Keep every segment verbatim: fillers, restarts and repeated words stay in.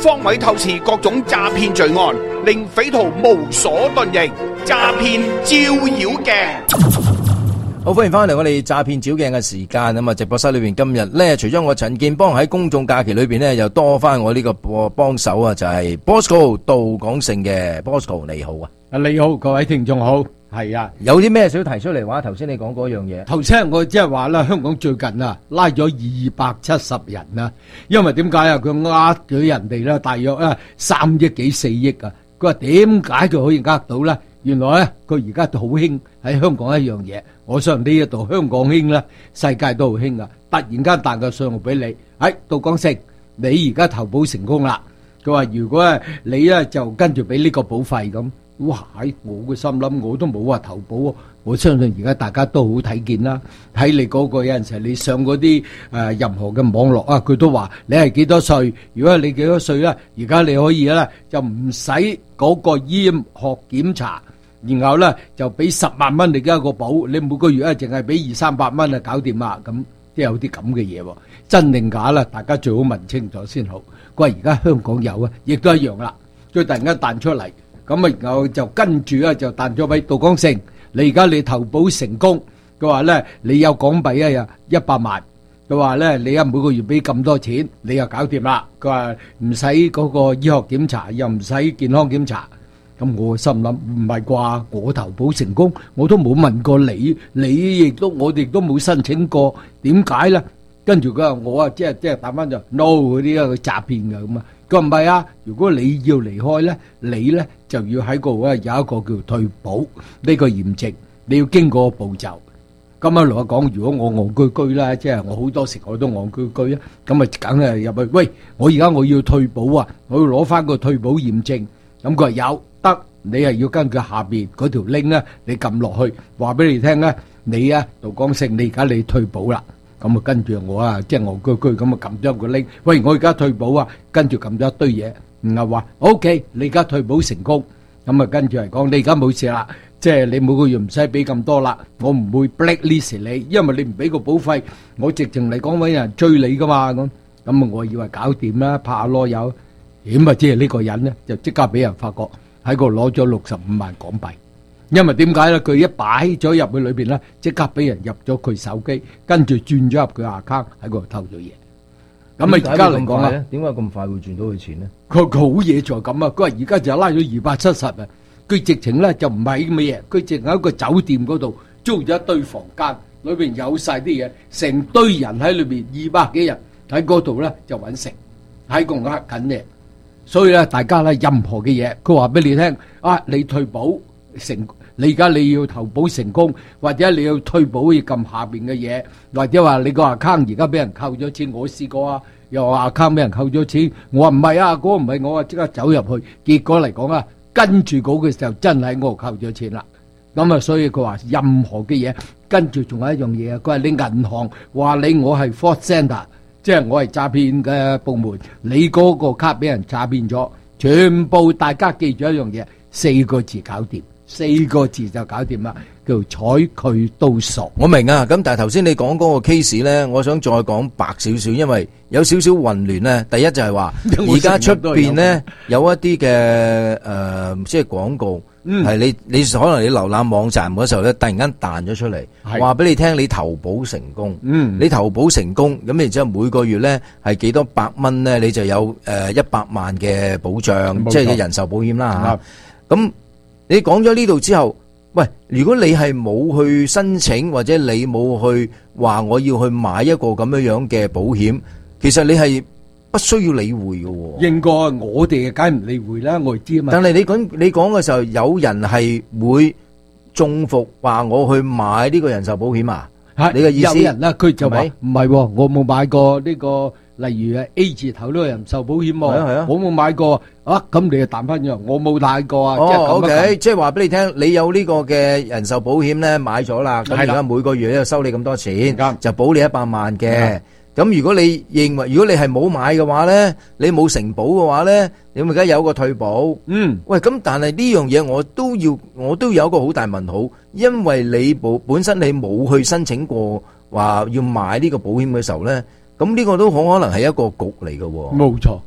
方位透視各種詐騙罪案，令匪徒無所遁形。詐騙照妖鏡。 好，歡迎翻嚟我哋詐騙照鏡嘅時間。咁啊，直播室裏邊今日咧，除咗我陳建邦喺公眾假期裏邊咧，又多翻我呢個幫手啊，就係 Bosco 杜廣盛嘅 Bosco， 你好啊。 啊，你好，各位聽眾好。係啊， 有啲咩想提出嚟話？頭先你講嗰樣嘢， 頭先我即係話啦，香港最近啊拉咗二百七十人啊，因為點解啊？佢呃咗人哋啦，大約啊三億幾四億啊。佢話點解佢可以呃到咧？原來咧，佢而家都好興喺香港一樣嘢。我相信呢一度香港興咧，世界都好興啊！突然間彈個信號俾你，喺杜廣盛，你而家投保成功啦。佢話如果咧你咧就跟住俾呢個保費咁。哇！我嘅心諗，我都冇話投保，我相信而家大家都好睇見啦。睇你嗰個有陣時你上嗰啲誒任何嘅網絡啊，佢都話你係幾多歲？如果係你幾多歲咧，而家你可以咧就唔使嗰個醫學檢查，然後咧就俾十萬蚊你嘅一個保，你每個月咧淨係俾二三百蚊啊搞掂啦。咁即係有啲咁嘅嘢喎，真定假啦？大家最好問清楚先好。佢話而家香港有啊，亦都一樣啦。佢突然間彈出嚟。咁啊，然後就跟住咧就彈咗俾杜廣盛，你而家你投保成功，佢話咧你有港幣啊一百萬，佢話咧你啊每個月俾咁多錢，你又搞掂啦。佢話唔使嗰個醫學檢查，又唔使健康檢查。咁我心諗唔係啩？我投保成功，我都冇問過你，你亦都我哋都冇申請過，點解咧？跟住佢話我啊即係即係打翻就 no 嗰啲啊佢詐騙㗎咁啊。佢唔係啊！如果你要離開咧，你咧就要喺嗰度咧有一個叫退保呢個驗證，你要經過個步驟。咁啊，同我講，如果我戇居居啦，即係我好多時我都戇居居啊，咁啊，梗係入去。喂，我而家我要退保啊，我要攞翻個退保驗證。咁佢話有得，你係要根據下邊嗰條 link 咧，你撳落去，話俾你聽咧，你啊杜廣盛，你而家你退保啦。咁啊，跟住我啊，即係戇居居咁啊，撳咗個 link。喂，我而家退保啊，跟住撳咗一堆嘢，然後話 OK，你而家退保成功。咁啊，跟住嚟講，你而家冇事啦，即係你每個月唔使俾咁多啦，我唔會 blacklist 你，因為你唔俾個保費，我直情嚟講搵人追你噶嘛。咁咁啊，我以為搞掂啦，拍下囉柚，點啊知係呢個人咧就即刻俾人發覺喺度攞咗六十五萬港幣。因為點解咧？佢一擺咗入去裏邊咧，即刻俾人入咗佢手機，跟住轉咗入佢 account 喺嗰度偷咗嘢。咁啊，而家嚟講啦， 點解咁快會轉到佢錢咧？ 佢佢好嘢在咁啊！佢話而家就拉咗二百七十啊！佢直情咧就唔係咁嘅嘢，佢直喺一個酒店嗰度租咗一堆房間，裏邊有晒啲嘢，成堆人喺裏邊，二百幾人喺嗰度咧就揾食，喺度呃緊嘅。所以咧，大家咧任何嘅嘢，佢話俾你聽啊，你退保成。你而家你要投保成功，或者你要退保要撳下邊嘅嘢，或者話你個 account 而家俾人扣咗錢，我試過啊，又話 account 俾人扣咗錢，我話唔係啊，嗰個唔係我啊，即刻走入去，結果嚟講啊，跟住嗰個時候真係喺我扣咗錢啦。咁啊，所以佢話任何嘅嘢，跟住仲有一樣嘢啊，佢話你銀行話你我係 fraud center，即係我係詐騙嘅部門，你嗰個卡俾人詐騙咗，全部大家記住一樣嘢，四個字搞掂。四個字就搞掂啦，叫採佢都傻。 我明啊，咁但係頭先你講嗰個 case 咧，我想再講白少少，因為有少少混亂咧。第一就係話，而家出邊咧有一啲嘅誒，即係廣告，係你你可能你瀏覽網站嗰時候咧，突然間彈咗出嚟，話俾你聽你投保成功，嗯，你投保成功，咁然之後每個月咧係幾多百蚊咧，你就有誒一百萬嘅保障，即係人壽保險啦嚇，咁。你講咗呢度之後，喂，如果你係冇去申請或者你冇去話我要去買一個咁樣樣嘅保險，其實你係不需要理會嘅。 應該我哋梗係唔理會啦，我哋知啊嘛。 但係你講你講嘅時候，有人係會中伏話我去買呢個人壽保險啊？係你嘅意思？ 有人啦，佢就話唔係，我冇買過呢個。例如啊 A 字頭呢個人壽保險喎，係啊係啊，我冇買過啊，咁你就彈翻咗，我冇買過啊。 哦 ，OK，即係話俾你聽，你有呢個嘅人壽保險咧買咗啦，咁而家每個月咧收你咁多錢，就保你一百萬嘅。咁如果你認為，如果你係冇買嘅話咧，你冇承保嘅話咧，你咪而家有個退保。嗯，喂，咁但係呢樣嘢我都要，我都有一個好大問號，因為你本本身你冇去申請過話要買呢個保險嘅時候咧。咁呢個都好可能係一個局嚟嘅喎。 冇錯，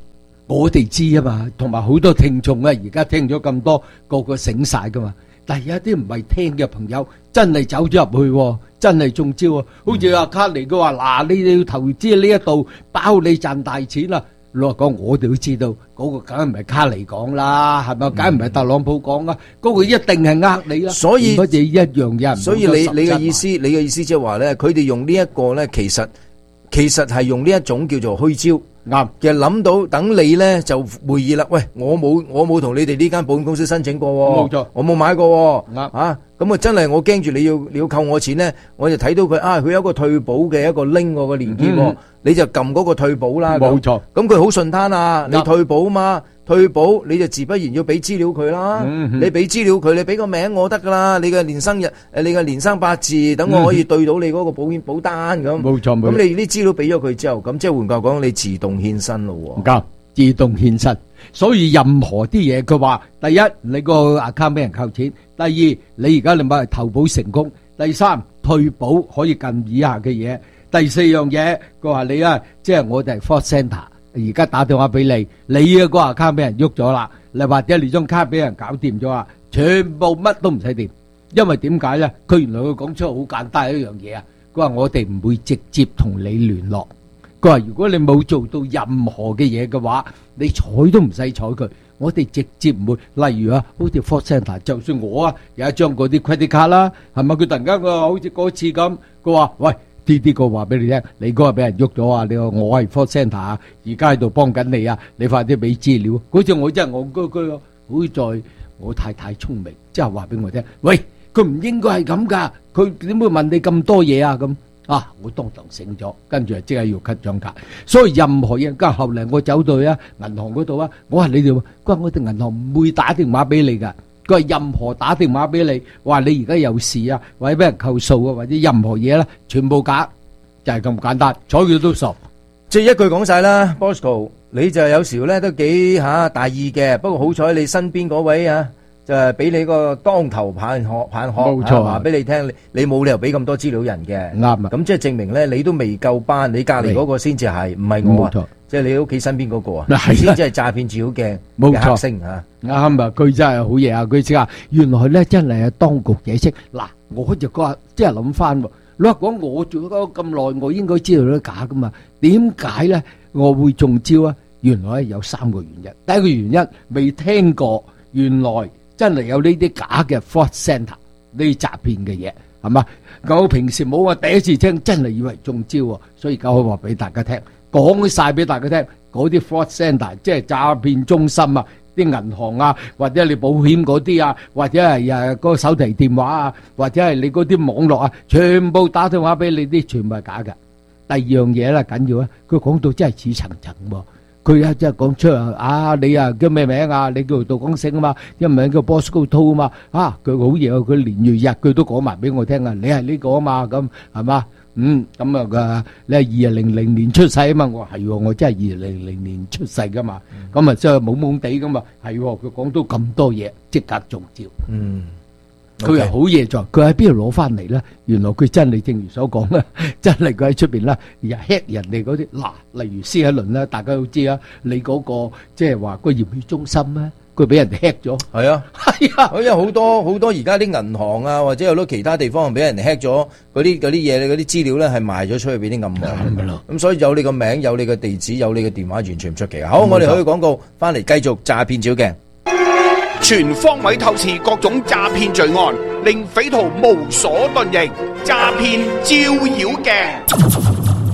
我哋知啊嘛，同埋好多聽眾啊，而家聽咗咁多，個個醒晒噶嘛。但係有啲唔係聽嘅朋友，真係走咗入去喎，真係中招啊！好似阿卡尼佢話：嗱，你哋要投資呢一度，包你賺大錢啦。老實講，我哋都知道嗰個梗係唔係卡尼講啦，係咪？梗係唔係特朗普講啦，嗰個一定係呃你啦。 所以乜嘢一樣嘢， 所以你你嘅意思，你嘅意思即係話咧，佢哋用呢一個咧，其實其實係用呢一種叫做虛招。啱，其實諗到等你咧就會議啦。喂，我冇我冇同你哋呢間保險公司申請過，冇錯，我冇買過。啱啊，咁啊真係我驚住你要你要扣我錢咧，我就睇到佢啊，佢有一個退保嘅一個 link 個連結，嗯、你就撳嗰個退保啦。冇錯，咁佢好順攤啊，你退保嘛。退保你就自不然要俾資料佢啦，嗯、你俾資料佢，你俾個名我得噶啦，你嘅年生日誒，你嘅年生八字，等我可以對到你嗰個保險保單咁。冇錯，咁你啲資料俾咗佢之後，咁即係換句講，你自動獻身咯。唔夠，自動獻身。所以任何啲嘢，佢話第一你個 account 俾人扣錢，第二你而家你買嚟投保成功，第三退保可以撳以下嘅嘢，第四樣嘢佢話你啊，即係我哋係 fraud center。而家打電話俾你，你嘅個 account 俾人喐咗啦，你或者你張卡俾人搞掂咗啦，全部乜都唔使掂，因為點解咧？佢原來佢講出好簡單一樣嘢啊！佢話我哋唔會直接同你聯絡，佢話如果你冇做到任何嘅嘢嘅話，你睬都唔使睬佢，我哋直接唔會。例如啊，好似 fraud center，就算我啊有一張嗰啲 credit card啦，係咪？佢突然間佢話好似嗰次咁，佢話喂。啲啲個話俾你聽，你嗰日俾人喐咗啊！你話我係 fraud center 啊，而家喺度幫緊你啊！你快啲俾資料。嗰次我真係我嗰句，好在我太太聰明，即係話俾我聽，喂，佢唔應該係咁噶，佢點會問你咁多嘢啊？咁啊，我當堂醒咗，跟住啊即係要 cut 張卡。所以任何嘢，跟住後嚟我走到去啊銀行嗰度啊，我話你哋，佢話我哋銀行唔會打電話俾你噶。佢係任何打電話俾你，話你而家有事啊，或者俾人扣數啊，或者任何嘢啦，全部假，就係咁簡單，睬佢都傻。 即係一句講晒啦 Bosco， 你就有時咧都幾吓大意嘅，不過好彩你身邊嗰位啊，就係俾你個當頭棒喝棒喝，冇錯，話俾你聽，你你冇理由俾咁多資料人嘅，啱啊。咁即係證明咧，你都未夠班，你隔籬嗰個先至係，唔係我啊。冇錯。即係你屋企身邊嗰個啊，先至係詐騙照鏡嘅黑星吓， 啱啊！佢真係好嘢啊！佢即係原來咧真係當局者識。嗱，我就話即係諗翻，你話講我做咗咁耐，我應該知道都假噶嘛？點解咧我會中招啊？原來有三個原因。第一個原因未聽過，原來真係有呢啲假嘅 fraud center 呢啲詐騙嘅嘢，係嘛？我平時冇話第一次聽，真係以為中招啊！所以搞話俾大家聽。講晒俾大家聽，嗰啲 fraud center 即係詐騙中心啊，啲銀行啊，或者你保險嗰啲啊，或者係誒嗰個手提電話啊，或者係你嗰啲網絡啊，全部打電話俾你啲，全部係假嘅。第二樣嘢咧緊要啊，佢講到真係似層層喎，佢啊即係講出啊，啊你啊叫咩名啊？你叫杜廣勝啊嘛，一名叫 Bosco To 啊嘛，啊佢好嘢，佢連月日佢都講埋俾我聽啊，你係呢個啊嘛，咁係嘛？嗯，咁啊噶，你係二零零年出世啊嘛，我話係，我真係二零零年出世噶嘛，咁啊即係懵懵地咁嘛，係，佢講到咁多嘢，即刻中招。嗯，佢又好嘢在，佢喺邊度攞翻嚟咧？原來佢真係正如所講啦，真係佢喺出邊啦，又 hack 人哋嗰啲，嗱，例如施一倫咧，大家都知啊，你嗰個即係話個驗血中心咧。佢俾人哋 hack 咗，係啊，係啊，因為好多好多而家啲銀行啊，或者有好多其他地方俾人哋 hack 咗嗰啲嗰啲嘢，嗰啲資料咧係賣咗出去俾啲暗網，咁所以有你個名，有你個地址，有你個電話，完全唔出奇。好，我哋可以廣告翻嚟繼續詐騙照鏡， 全方位透視各種詐騙罪案，令匪徒無所遁形。詐騙照妖鏡。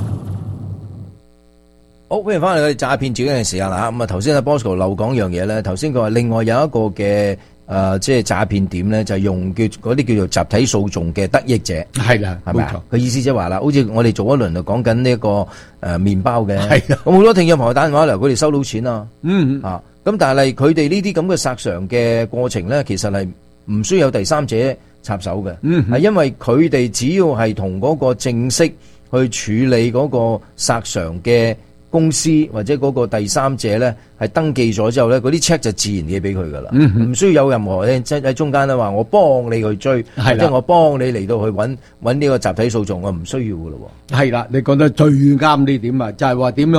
好，歡迎翻嚟我哋詐騙照鏡嘅時間啦。咁啊，頭先阿 Bosco 漏講樣嘢咧，頭先佢話另外有一個嘅誒、呃，即係詐騙點咧，就係、用叫嗰啲叫做集體訴訟嘅得益者，係啦，係咪啊？佢意思即係話啦，好似我哋做一輪就講緊呢一個誒麵包嘅，係咁好多聽眾朋友打電話嚟，佢哋收到錢啊，嗯啊，咁但係佢哋呢啲咁嘅索償嘅過程咧，其實係唔需要有第三者插手嘅，嗯，係因為佢哋只要係同嗰個正式去處理嗰個索償嘅公司或者嗰個第三者咧，係登記咗之後咧，嗰啲 check 就自然嘅俾佢噶啦，唔、嗯、需要有任何咧，即係喺中間咧話我幫你去追，即係我幫你嚟到去揾揾呢個集體訴訟，我唔需要噶咯。係啦，你講得最啱呢點啊，就係話點樣咧？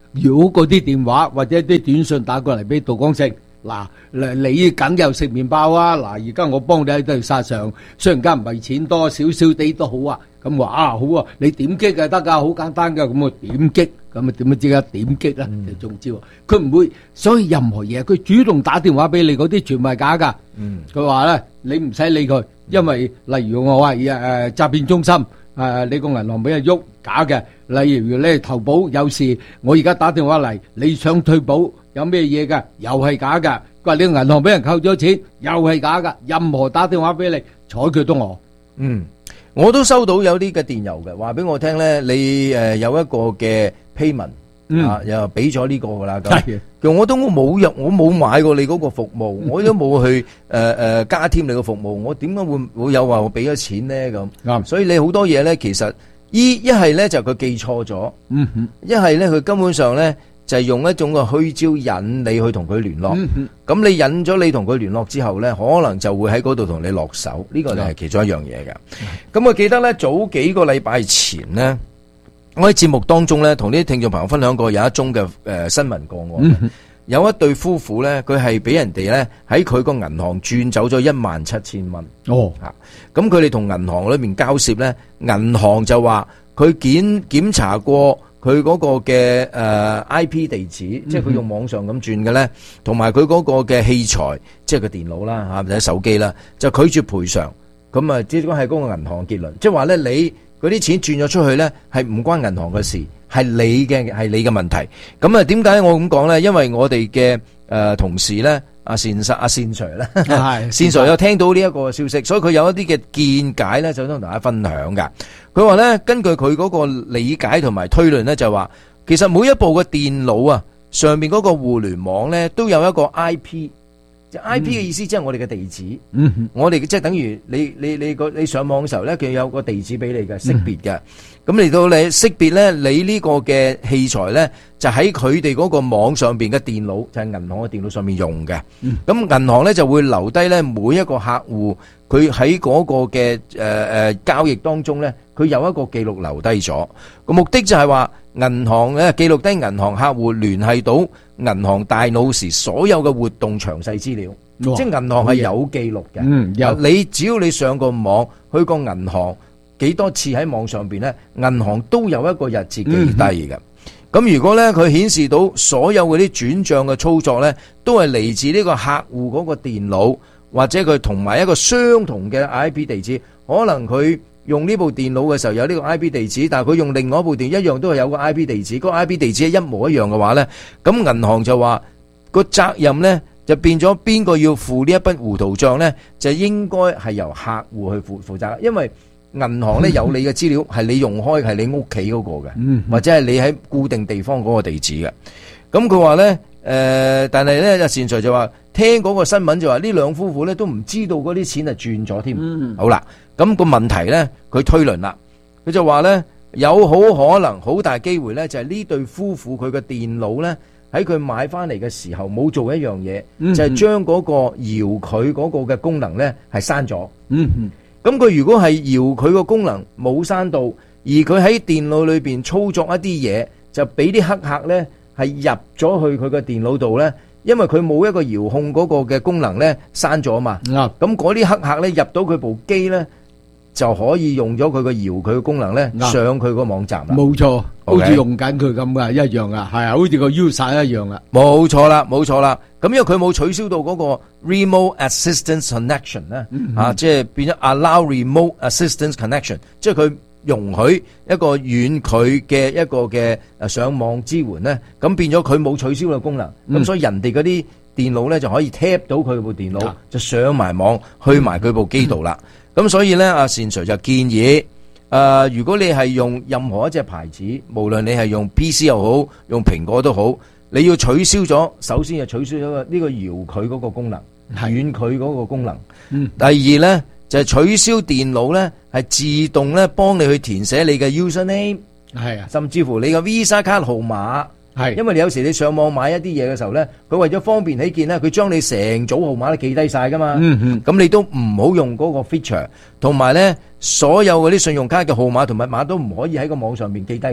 如果嗰啲電話或者啲短信打過嚟俾杜光勝，嗱，你梗有食麵包啊！嗱，而家我幫你喺度殺上，雖然間唔係錢多，少少啲都好啊。咁話啊好啊，你點擊就得噶，好簡單噶。咁我點擊，咁啊點樣即刻點擊咧？就中招。佢唔會，所以任何嘢佢主動打電話俾你嗰啲全部係假噶。嗯，佢話咧，你唔使理佢，因為例如我話誒詐騙中心誒，你個銀行俾人喐假嘅。例如你投保有事，我而家打電話嚟，你想退保有咩嘢嘅，又係假嘅。佢話你個銀行俾人扣咗錢，又係假嘅。任何打電話俾你，睬佢都我。嗯。 我都收到有啲嘅電郵嘅，話俾我聽咧，你誒有一個嘅 payment 啊，又俾咗呢個噶啦。咁，其實我都冇入，我冇買過你嗰個服務，我都冇去誒誒加添你個服務，我點解會會有話我俾咗錢咧？咁啱，所以你好多嘢咧，其實依一係咧就佢記錯咗，嗯哼，一係咧佢根本上咧。就係用一種嘅虛招引你去同佢聯絡，咁、嗯、你引咗你同佢聯絡之後咧，可能就會喺嗰度同你落手，呢、這個就係其中一樣嘢嘅。咁、嗯、我記得咧，早幾個禮拜前呢，我喺節目當中咧，同啲聽眾朋友分享過有一宗嘅誒、呃、新聞個案，嗯、有一對夫婦咧，佢係俾人哋咧喺佢個銀行轉走咗一萬七千蚊。哦，吓，咁佢哋同銀行裏面交涉咧，銀行就話佢檢檢查過。佢嗰個嘅誒 I P 地址，嗯、即係佢用網上咁轉嘅咧，同埋佢嗰個嘅器材，即係個電腦啦嚇，或者手機啦，就拒絕賠償。咁啊，只講係嗰個銀行結論，即係話咧，你嗰啲錢轉咗出去咧，係唔關銀行嘅事，係你嘅係你嘅問題。咁啊，點解我咁講咧？因為我哋嘅誒同事咧，阿善實阿善 Sir 咧，善 Sir 有聽到呢一個消息，所以佢有一啲嘅見解咧，就想同大家分享㗎。佢話咧，根據佢嗰個理解同埋推論咧，就話其實每一部嘅電腦啊，上面嗰個互聯網咧，都有一個 I P。即係 I P 嘅意思，即係我哋嘅地址。嗯，我哋即係等於你你你個你上網嘅時候咧，佢有個地址俾你嘅識別嘅。咁嚟到你識別咧，你呢個嘅器材咧，就喺佢哋嗰個網上邊嘅電腦，就係銀行嘅電腦上面用嘅。咁銀行咧就會留低咧每一個客戶，佢喺嗰個嘅誒誒交易當中咧，佢有一個記錄留低咗。個目的就係話銀行咧記錄低銀行客戶聯繫到銀行大腦時所有嘅活動詳細資料，即係銀行係有記錄嘅。嗯，有你只要你上個網去個銀行幾多次喺網上邊咧，銀行都有一個日誌記低嘅。咁、嗯、如果咧佢顯示到所有嗰啲轉賬嘅操作咧，都係嚟自呢個客戶嗰個電腦，或者佢同埋一個相同嘅 I P 地址，可能佢用呢部電腦嘅時候有呢個 I P 地址，但係佢用另外一部電腦一樣都係有個 I P 地址，嗰個 I P 地址係一模一樣嘅話咧，咁銀行就話個責任咧就變咗邊個要付呢一筆糊塗賬咧，就應該係由客戶去負負責，因為銀行咧有你嘅資料係你用開係你屋企嗰個嘅，或者係你喺固定地方嗰個地址嘅。咁佢話咧誒，但係咧阿善財就話聽嗰個新聞就話呢兩夫婦咧都唔知道嗰啲錢係轉咗添。嗯、好啦。咁個問題咧，佢推論啦，佢就話咧，有好可能好大機會咧，就係呢對夫婦佢嘅電腦咧，喺佢買翻嚟嘅時候冇做一樣嘢，嗯、就係將嗰個搖佢嗰個嘅功能咧係刪咗。嗯嗯，咁佢如果係搖佢個功能冇刪到，而佢喺電腦裏邊操作一啲嘢，就俾啲黑客咧係入咗去佢嘅電腦度咧。因為佢冇一個遙控嗰個嘅功能咧刪咗嘛，咁嗰啲黑客咧入到佢部機咧就可以用咗佢個搖佢嘅功能咧上佢個網站啦。冇錯，好似用緊佢咁噶，一樣噶，係啊，好似個 user 一樣噶。冇錯啦，冇錯啦。咁因為佢冇取消到嗰個 remote assistance connection 咧，啊，即係變咗 allow remote assistance connection，即係佢容許一個遠距嘅一個嘅誒上網支援咧，咁變咗佢冇取消嘅功能，咁、嗯、所以人哋嗰啲電腦咧就可以 tap 到佢部電腦，啊、就上埋網去埋佢部機度啦。咁、嗯、所以咧，阿善 Sir 就建議誒、呃，如果你係用任何一隻牌子，無論你係用 P C 又好，用蘋果都好，你要取消咗，首先就取消咗呢個遙距嗰個功能，遠距嗰個功能。嗯、第二咧。就係取消電腦咧，係自動咧幫你去填寫你嘅 username， 係啊，甚至乎你嘅 Visa 卡號碼，係，因為你有時你上網買一啲嘢嘅時候咧，佢為咗方便起見咧，佢將你成組號碼都記低晒噶嘛，嗯嗯，咁你都唔好用嗰個 feature，同埋咧所有嗰啲信用卡嘅號碼同密碼都唔可以喺個網上面記低佢，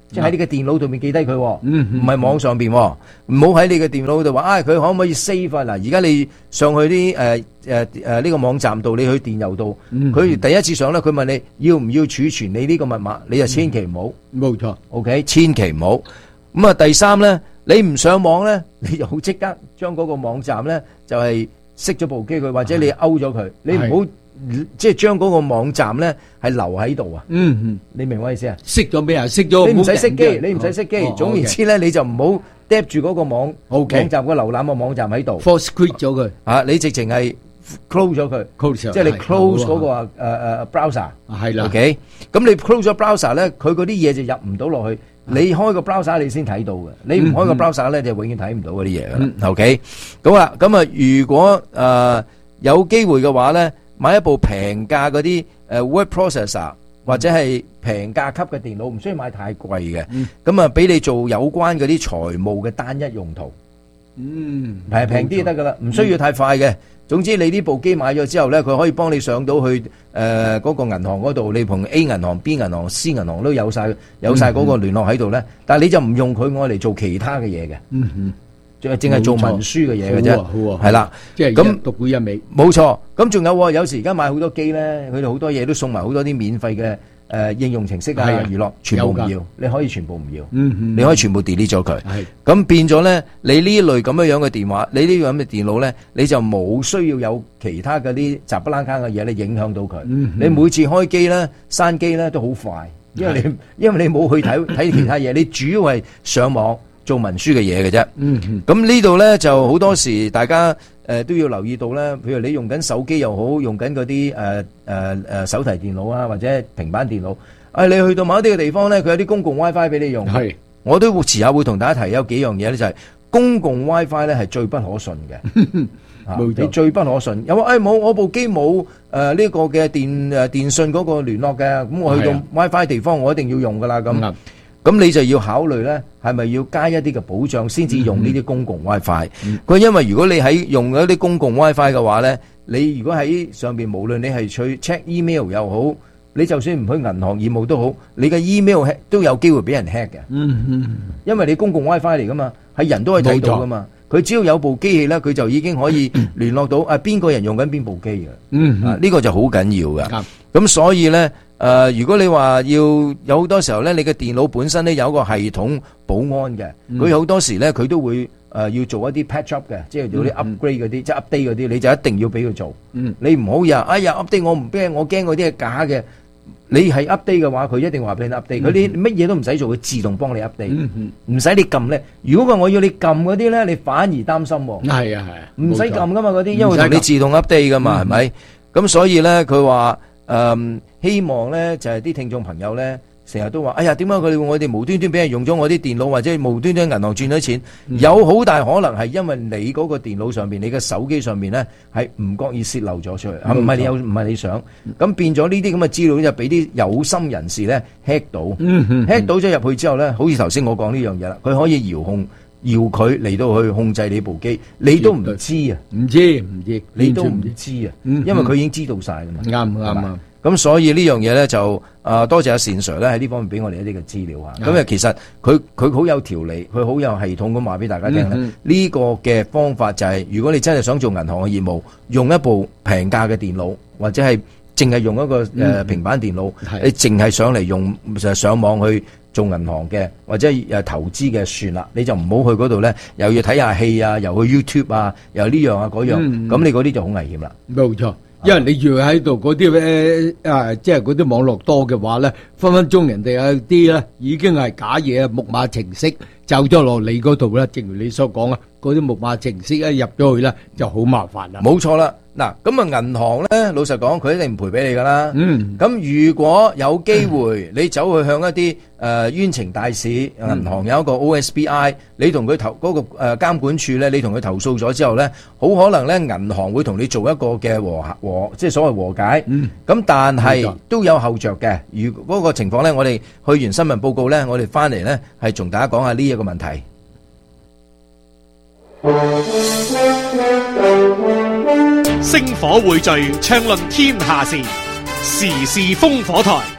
即係喺你嘅電腦度面記低佢喎， 嗯唔係網上邊喎，唔好喺你嘅電腦度話啊，佢可唔可以 save 啊？嗱，而家你上去啲誒誒誒呢個網站度，你去電郵度，佢第一次上咧，佢問你要唔要儲存你呢個密碼，你就千祈唔好， 冇錯， OK， 千祈唔好。咁啊，第三咧，你唔上網咧，你就好即刻將嗰個網站咧就係熄咗部機佢，或者你勾咗佢，你唔好即係將嗰個網站咧係留喺度啊。 嗯嗯， 你明我意思啊？ 熄咗咩啊？熄咗你唔使熄機，你唔使熄哦機。總言之咧，你就唔好嗒住嗰個網 OK 網站個瀏覽個網站喺度。 ，force quit 咗佢啊，你直情係 close 咗佢， ，close 即係你係 close 好啊嗰個誒誒 browser。 係啦 OK，咁你 close 咗 browser 咧，佢嗰啲嘢就入唔到落去。你開個 browser 你先睇到嘅，你唔開個 browser 咧，就永遠睇唔到嗰啲嘢噶啦。OK，咁啊，咁啊，如果誒有機會嘅話咧，買一部平價嗰啲誒 word processor 或者係平價級嘅電腦，唔需要買太貴嘅。咁啊，俾你做有關嗰啲財務嘅單一用途， 嗯， 係平啲就得噶啦，唔需要太快嘅。總之你呢部機買咗之後咧，佢可以幫你上到去誒嗰個銀行嗰度，你同 A 銀行、B 銀行、C 銀行都有晒有晒嗰個聯絡喺度咧。但係你就唔用佢愛嚟做其他嘅嘢嘅， 嗯嗯， 淨係淨係做文書嘅嘢嘅啫。 好啊好啊係啦， 即係咁咁獨沽一味。 冇錯。咁仲有喎，有時而家買好多機咧，佢哋好多嘢都送埋好多啲免費嘅誒應用程式啊、 係啊娛樂，全部唔有㗎要，你可以全部唔要， 嗯嗯， 你可以全部 delete 咗佢。 係咁變咗咧，你呢類咁樣樣嘅電話，你呢樣咁嘅電腦咧，你就冇需要有其他嗰啲雜不拉更嘅嘢咧影響到佢。 嗯你每次開機咧、閂機咧都好快，因為你因為你冇去睇睇其他嘢，你主要係上網做文書嘅嘢嘅啫。 嗯嗯咁呢度咧就好多時大家誒、呃、都要留意到咧，譬如你用緊手機又好，用緊嗰啲誒誒誒手提電腦啊，或者平板電腦，啊你去到某一啲嘅地方咧，佢有啲公共 WiFi 俾你用。 係， 我都會遲下會同大家提有幾樣嘢咧，就係、公共 WiFi 咧係最不可信嘅。啊冇錯你最不可信。有話誒冇，我部機冇誒呢個嘅電誒電信嗰個聯絡嘅，咁我去到係啊 WiFi 地方，我一定要用噶啦咁。 啱咁你就要考慮咧，係咪要加一啲嘅保障先至用呢啲公共 WiFi？ 嗯佢因為如果你喺用嗰啲公共 WiFi 嘅話咧，你如果喺上邊無論你係去 check email 又好，你就算唔去銀行業務都好，你嘅 email hack 都有機會俾人 hack 嘅。 嗯嗯， 因為你公共 WiFi 嚟噶嘛，係人都可以睇到噶嘛。佢只要有部機器咧，佢就已經可以聯絡到啊邊個人用緊邊部機嘅。 嗯啊呢個就好緊要噶。 啱咁所以咧，誒如果你話要有好多時候咧，你嘅電腦本身咧有一個系統保安嘅，佢好多時咧佢都會誒要做一啲 patch up 嘅，即係做啲 upgrade 嗰啲，即係 update 嗰啲，你就一定要俾佢做。 嗯你唔好呀，哎呀 update 我唔驚，我驚嗰啲係假嘅。你係 update 嘅話，佢一定話俾你 update。佢啲乜嘢都唔使做，佢自動幫你 update， 嗯嗯， 唔使你撳咧。如果話我要你撳嗰啲咧，你反而擔心喎。 係啊係啊， 唔使冇錯撳噶嘛嗰啲，因為唔使撳同你自動 update 噶嘛， 嗯係咪？咁所以咧，佢話誒希望咧就係啲聽眾朋友咧，成日都話：哎呀，點解佢哋我哋無端端俾人用咗我啲電腦，或者無端端銀行轉咗錢？有好大可能係因為你嗰個電腦上邊，你嘅手機上邊咧係唔覺意泄漏咗出去，唔係你有唔係你想，咁變咗呢啲咁嘅資料就俾啲有心人士咧 hack 到嗯嗯 ，hack 到咗入去之後咧，好似頭先我講呢樣嘢啦，佢可以遙控搖佢嚟到去控制你部機，你都唔知啊！ 唔知唔知， 你都唔完全知啊， 嗯因為佢已經知道晒啦嘛。 啱啱係嘛啱。 咁所以呢樣嘢咧就啊多謝阿善 Sir 咧喺呢方面俾我哋一啲嘅資料嚇。咁啊其實佢佢好有條理，佢好有系統咁話俾大家聽咧。 嗯呢個嘅方法就係如果你真係想做銀行嘅業務，用一部平價嘅電腦或者係淨係用一個誒平板電腦， 係你淨係上嚟用就係上網去做銀行嘅或者誒投資嘅算啦，你就唔好去嗰度咧，又要睇下戲啊，又去 YouTube 啊，又呢樣啊嗰樣， 嗯咁你嗰啲就好危險啦。 冇錯，因為你住喺度嗰啲咧啊，即係嗰啲網絡多嘅話咧，分分鐘人哋有啲咧已經係假嘢啊，木馬程式走咗落你嗰度啦。正如你所講啊，嗰啲木馬程式一入咗去咧就好麻煩啦。 冇錯啦，嗱咁啊銀行咧，老實講佢一定唔賠俾你噶啦。 嗯， 咁如果有機會你走去向一啲誒冤情大使銀行有一個 O S B I，你同佢投嗰個誒監管處咧，你同佢投訴咗之後咧，好可能咧銀行會同你做一個嘅和和，即係所謂和解。 嗯， 咁但冇係錯都有後着嘅。如嗰個情況咧，我哋去完新聞報告咧，我哋翻嚟咧係同大家講下呢一個問題。 星火匯聚，暢論天下事，時事烽火台。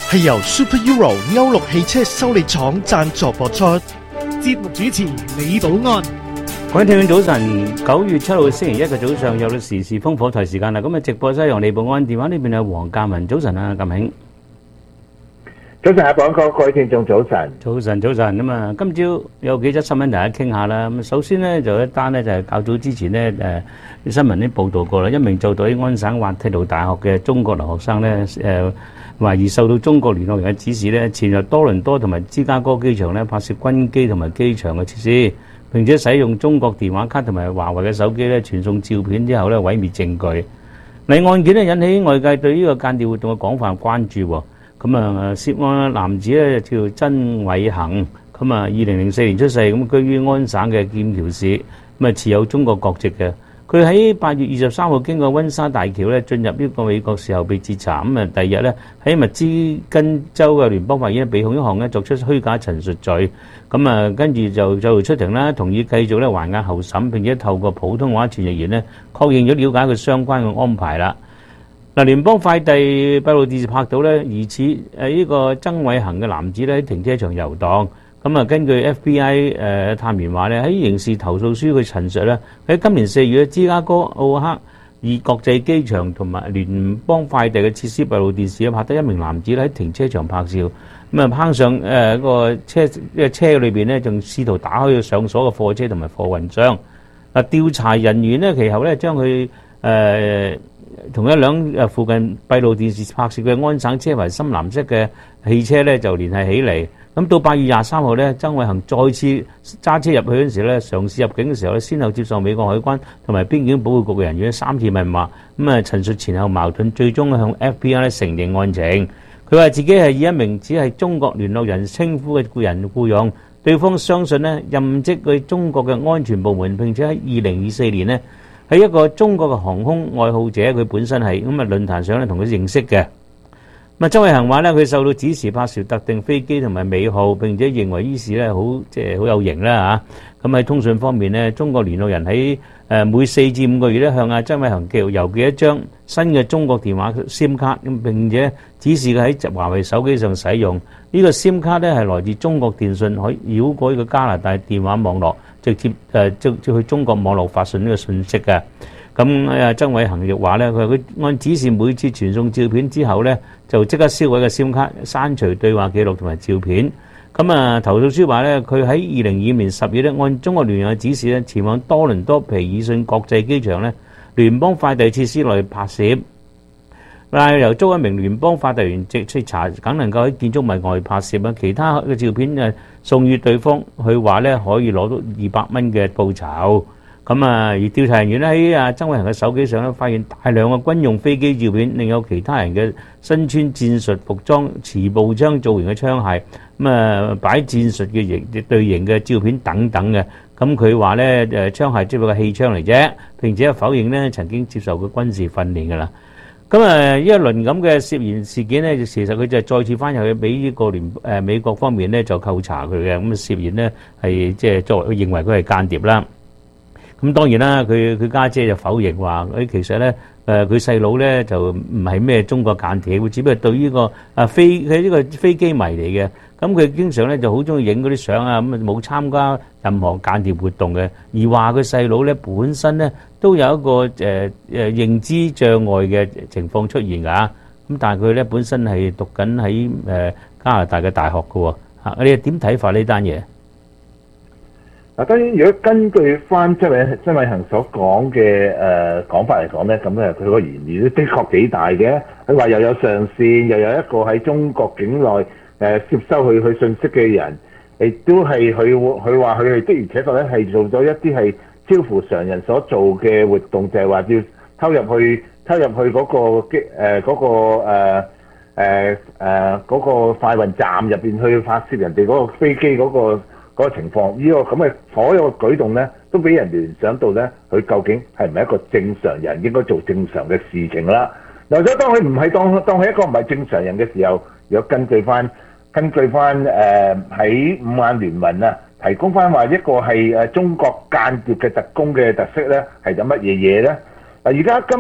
係由 Super Euro 歐陸汽車修理廠贊助播出。 節目主持李寶安。 各位聽眾早晨，九月七號星期一嘅早上又到時事風火台時間啦。咁啊，直播室用李寶安，電話呢邊有黃鑑文。早晨啊，鑑兄。 早晨啊，寶安哥，各位聽眾早晨。 早晨，早晨。咁啊，今朝有幾則新聞大家傾下啦。咁首先呢，就有一單呢，就係較早之前呢，誒新聞呢報道過啦，一名就讀喺安省滑鐵盧大學嘅中國留學生呢，誒懷疑受到中國聯絡人嘅指示呢，潛入多倫多同埋芝加哥機場呢，拍攝軍機同埋機場嘅設施，並且使用中國電話卡同埋華為嘅手機呢，傳送照片之後呢，毀滅證據。嗱，案件呢引起外界對呢個間諜活動嘅廣泛關注喎。咁啊，涉案男子咧叫曾偉恒，咁啊，二零零四年出世，咁居於安省嘅劍橋市，咁啊持有中國國籍嘅。佢喺八月二十三號經過溫莎大橋咧進入呢個美國時候被截查，咁啊第二日咧喺密芝根州嘅聯邦法院被控一項咧作出虛假陳述罪，咁啊跟住就就出庭啦，同意繼續咧還押候審，並且透過普通話傳譯員咧確認咗了解佢相關嘅安排啦。嗱，聯邦快遞閉路電視拍到咧，疑似誒呢個曾偉恒嘅男子咧喺停車場遊蕩。咁啊，根據 F B I 誒探員話咧，喺刑事投訴書佢陳述咧，喺今年四月芝加哥奧克爾國際機場同埋聯邦快遞嘅設施閉路電視咧拍得一名男子咧喺停車場拍照，咁啊攀上誒一個車嘅車裏邊咧，仲試圖打開上鎖嘅貨車同埋貨運箱。嗱，調查人員咧其後咧將佢誒同一輛誒附近閉路電視拍攝嘅安省車牌深藍色嘅汽車咧就聯繫起嚟。咁到八月廿三號咧，曾偉恒再次揸車入去嗰陣時咧，嘗試入境嘅時候咧，先後接受美國海關同埋邊境保護局嘅人員三次問話，咁啊陳述前後矛盾，最終向 F B I 咧承認案情。佢話自己係以一名只係中國聯絡人稱呼嘅僱人僱用，對方相信咧任職佢中國嘅安全部門，並且喺二零二四年咧係一個中國嘅航空愛好者，佢本身係咁啊論壇上咧同佢認識嘅。咁啊，曾偉恒話咧，佢受到指示拍攝特定飛機同埋尾號，並且認為呢事咧好即係好有型啦嚇。咁喺通訊方面咧，中國聯絡人喺誒每四至五個月咧向阿曾偉恒寄郵寄一張新嘅中國電話 SIM 卡，咁並且指示佢喺華為手機上使用呢個 SIM 卡咧係來自中國電信，可以繞過呢個加拿大電話網絡，直接誒即即去中國網絡發信呢個信息嘅。咁啊，曾偉恒亦話咧，佢話佢按指示每次傳送照片之後咧，就即刻銷毀個 SIM 卡，刪除對話記錄同埋照片。咁啊，投訴書話咧，佢喺二零二五年十月咧，按中國聯絡嘅指示咧，前往多倫多皮爾遜國際機場咧，聯邦快遞設施內拍攝。但係由租一名聯邦快遞員直接查，梗能夠喺建築物外拍攝啊。其他嘅照片誒送予對方，佢話咧可以攞到二百蚊嘅報酬。咁啊，而調查人員咧喺啊曾偉恒嘅手機上咧，發現大量嘅軍用飛機照片，另有其他人嘅身穿戰術服裝、持步槍造型嘅槍械，咁啊擺戰術嘅型隊形嘅照片等等嘅。咁佢話咧誒槍械只不過係氣槍嚟啫，並且否認咧曾經接受過軍事訓練㗎啦。咁啊，呢一輪咁嘅涉嫌事件咧，其實佢就再次翻入去俾呢個聯誒美國方面咧就扣查佢嘅，咁涉嫌咧係即係作為佢認為佢係間諜啦。咁當然啦，佢佢家姐就否認話，誒其實咧，誒佢細佬咧就唔係咩中國間諜，只不過對呢個啊飛佢呢個飛機迷嚟嘅。咁佢經常咧就好中意影嗰啲相啊，咁啊冇參加任何間諜活動嘅。而話佢細佬咧本身咧都有一個誒誒認知障礙嘅情況出現㗎。咁但係佢咧本身係讀緊喺誒加拿大嘅大學㗎喎。嚇，你點睇法呢單嘢？ 嗱，當然，如果根據翻曾偉曾偉恒所講嘅誒講法嚟講咧，咁咧佢個嫌疑都的確幾大嘅。佢話又有上線，又有一個喺中國境內誒、呃、接收佢佢信息嘅人，亦都係佢佢話佢係的而且確咧係做咗一啲係超乎常人所做嘅活動，就係、是、話要偷入去偷入去嗰個機誒嗰個誒誒誒嗰個快運站入邊去拍攝人哋嗰個飛機嗰、那個。嗰個情況，呢、這個咁嘅所有嘅舉動咧，都俾人聯想到咧，佢究竟係唔係一個正常人應該做正常嘅事情啦？嗱，所以當佢唔係當當佢一個唔係正常人嘅時候，如果根據翻根據翻誒喺五眼聯盟啊，提供翻話一個係誒中國間諜嘅特工嘅特色咧，係有乜嘢嘢咧？嗱，而家今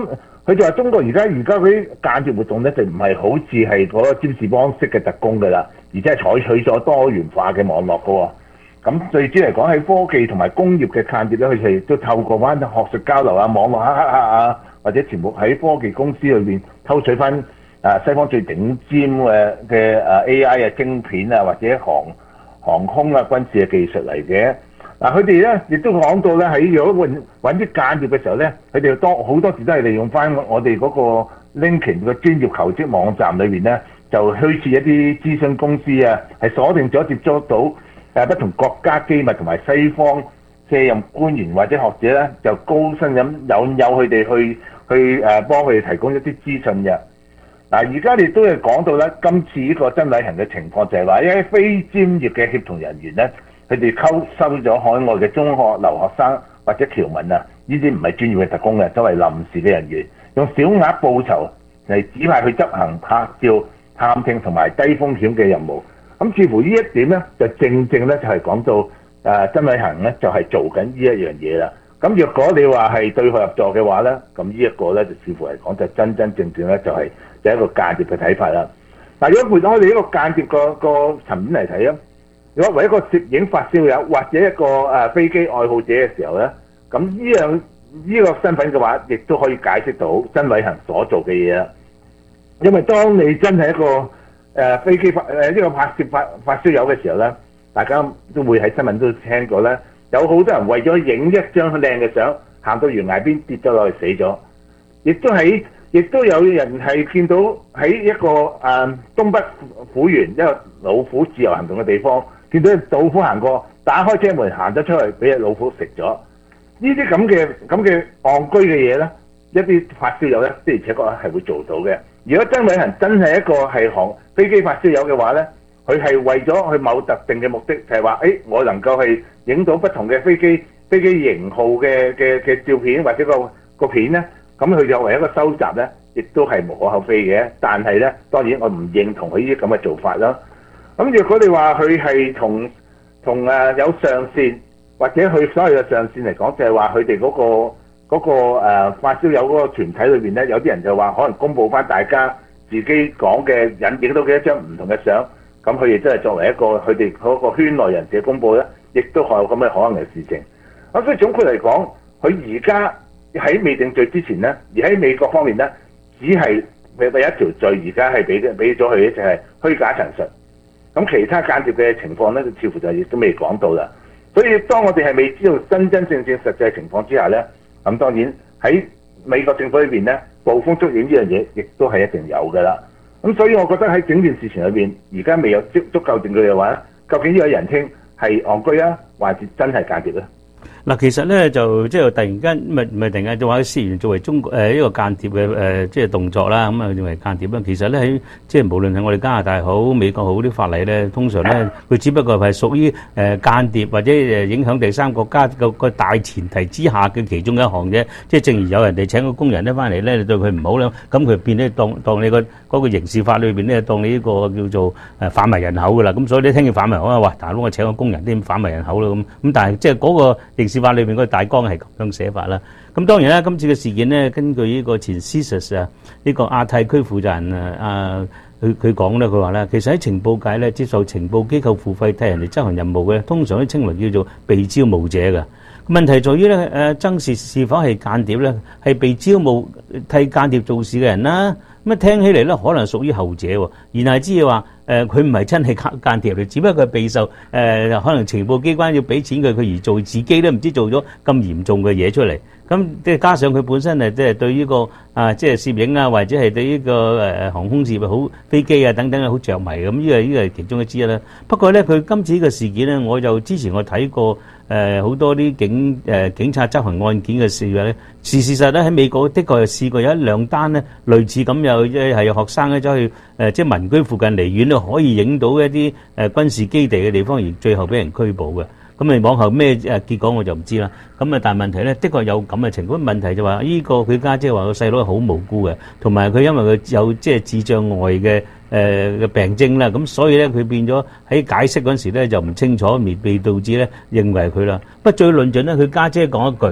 佢就話中國而家而家嗰啲間諜活動咧，就唔係好似係嗰個占士邦式嘅特工㗎啦，而且係採取咗多元化嘅網絡㗎喎。咁最主要嚟講喺科技同埋工業嘅間諜咧，佢哋都透過翻學術交流啊、網絡黑客啊，或者全部喺科技公司裏邊偷取翻啊西方最頂尖嘅嘅誒 A I 啊晶片啊，或者航航空啊軍事嘅技術嚟嘅。嗱，佢哋咧亦都講到咧，喺如果揾揾啲間諜嘅時候咧，佢哋多好多時都係利用翻我哋嗰個 LinkedIn 嘅專業求職網站裏邊咧，就虛設一啲諮詢公司啊，係鎖定咗接觸到誒不同國家機密同埋西方卸任官員或者學者咧，就高薪咁引誘佢哋去去誒幫佢哋提供一啲資訊嘅。嗱，而家你都係講到咧，今次呢個曾偉恒嘅情況就係話，一啲非專業嘅協同人員咧。佢哋溝收咗海外嘅中學留學生或者僑民啊，呢啲唔係專業嘅特工嘅，作為臨時嘅人員，用小額報酬嚟指派去執行拍照、探聽同埋低風險嘅任務。咁似乎呢一點咧，就正正咧就係講到誒曾偉恒咧就係做緊呢一樣嘢啦。咁若果你話係對佢合作嘅話咧，咁呢一個咧就似乎嚟講就真真正正咧就係就係一個間諜嘅睇法啦。嗱，如果換我哋呢個間諜個個層面嚟睇啊。如果為一個攝影發燒友或者一個誒、呃、飛機愛好者嘅時候咧，咁呢樣呢個身份嘅話，亦都可以解釋到曾偉恒所做嘅嘢啦。因為當你真係一個誒、呃、飛機發誒呢個拍攝發發燒友嘅時候咧，大家都會喺新聞都聽過咧，有好多人為咗影一張靚嘅相，行到懸崖邊跌咗落去死咗，亦都喺亦都有人係見到喺一個誒、呃、東北虎園一個老虎自由行動嘅地方。見到隻老虎行過，打開車門行咗出去，俾隻老虎食咗。呢啲咁嘅咁嘅戇居嘅嘢咧，一啲發燒友咧，的而且確係會做到嘅。如果曾偉恒真係一個係航飛機發燒友嘅話咧，佢係為咗去某特定嘅目的，就係話，誒，我能夠係影到不同嘅飛機飛機型號嘅嘅嘅照片或者個個片咧，咁佢作為一個收集咧，亦都係無可厚非嘅。但係咧，當然我唔認同佢呢啲咁嘅做法啦。咁如果你話佢係同同誒有上線，或者佢所謂嘅上線嚟講，就係話佢哋嗰個嗰個誒發燒友嗰個團體裏邊咧，有啲人就話可能公佈翻大家自己講嘅引影到幾多張唔同嘅相，咁佢亦都係作為一個佢哋嗰個圈內人士嘅公佈咧，亦都係有咁嘅可能嘅事情。咁所以總括嚟講，佢而家喺未定罪之前咧，而喺美國方面咧，只係第一條罪而家係俾俾咗佢咧，就係虛假陳述。咁其他間諜嘅情況咧，似乎就亦都未講到啦。所以當我哋係未知道真真正正實際情況之下咧，咁當然喺美國政府裏邊咧，捕風捉影呢樣嘢，亦都係一定有㗎啦。咁所以我覺得喺整件事情裏邊，而家未有足足夠證據嘅話，究竟呢個人稱係戇居啊，還是真係間諜咧？ 嗱，其實咧就即係突然間，唔係唔係突然間就話事源作為中國誒一個間諜嘅誒即係動作啦，咁啊認為間諜啦。其實咧喺即係無論係我哋加拿大好、美國好啲法例咧，通常咧佢只不過係屬於誒間諜或者誒影響第三國家個個大前提之下嘅其中一項啫。即係正如有人哋請個工人咧翻嚟咧，你對佢唔好咧，咁佢變咧當當你個嗰個刑事法裏邊咧，當你呢個叫做誒販賣人口噶啦。咁所以你聽見販賣人口啊，哇！大佬我請個工人啲販賣人口啦咁。咁但係即係嗰個刑事法裏邊嗰個大綱係咁樣寫法啦。咁當然啦，今次嘅事件呢，根據呢個前 C S I S 啊，呢個亞太區負責人啊啊，佢佢講咧，佢話咧，其實喺情報界咧，接受情報機構付費替人哋執行任務嘅，通常都稱為叫做被招募者嘅。問題在於咧，誒曾氏是否係間諜咧？係被招募替間諜做事嘅人啦。咁啊聽起嚟咧，可能屬於後者喎。言下之意話，誒佢唔係真係間間諜嚟，只不過佢備受誒、呃、可能情報機關要俾錢佢，佢而做自己都唔知做咗咁嚴重嘅嘢出嚟。咁即係加上佢本身係即係對呢個啊即係攝影啊，或者係對呢個誒航空事業好飛機啊等等啊好着迷咁，呢個呢個係其中一之一啦。不過咧，佢今次呢個事件咧，我就之前我睇過誒好多啲警誒警察執行案件嘅事咧，事事實咧喺美國的確係試過有一兩單咧類似咁，有即係有學生咧走去誒即係民居附近離遠咧可以影到一啲誒軍事基地嘅地方，而最後俾人拘捕嘅。咁你往後咩誒結果我就唔知啦。咁啊，但係問題咧，的確有咁嘅情況。問題就話呢個佢家姐話個細佬係好無辜嘅，同埋佢因為佢有即係智障礙嘅誒嘅病徵啦，咁所以咧佢變咗喺解釋嗰陣時咧就唔清楚，未被導致咧認為佢啦。不最論盡咧，佢家姐講一句，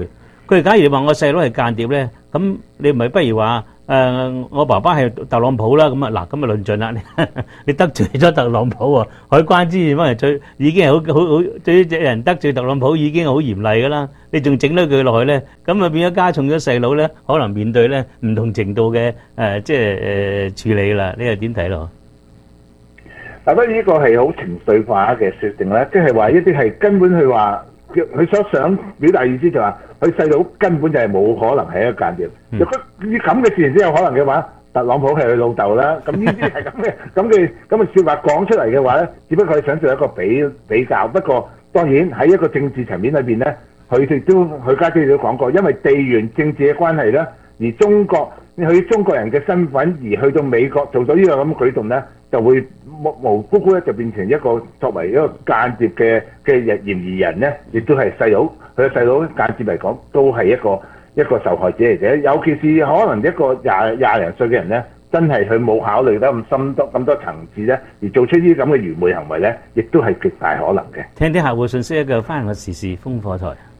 佢假如話我細佬係間諜咧，咁你咪不如話誒我爸爸係特朗普啦，咁啊嗱，咁啊論盡啦，你你得罪咗特朗普喎，海關之前翻嚟最已經係好好好對於隻人得罪特朗普已經係好嚴厲噶啦，你仲整多佢落去咧，咁啊變咗加重咗細佬咧，可能面對咧唔同程度嘅誒即係誒處理啦，你又點睇咯？ 嗱，當然呢個係好情緒化嘅設定咧，即係話一啲係根本佢話佢所想表達意思就話，佢細佬根本就係冇可能係一個間諜。如果呢咁嘅事情先有可能嘅話，特朗普係佢老豆啦。咁呢啲係咁嘅咁嘅咁嘅説話講出嚟嘅話咧，只不過係想做一個比比較。不過當然喺一個政治層面裏邊咧，佢哋都佢家姐都講過，因為地緣政治嘅關係咧，而中國佢中國人嘅身份而去到美國做咗呢個咁嘅舉動咧，就會無無辜辜咧就變成一個作為一個間諜嘅嘅嫌疑人咧，亦都係細佬佢嘅細佬間接嚟講都係一個一個受害者嚟嘅。尤其是可能一個廿廿零歲嘅人咧，真係佢冇考慮得咁深多咁多層次咧，而做出呢啲咁嘅愚昧行為咧，亦都係極大可能嘅。 聽啲客戶信息一個翻個時事風火台。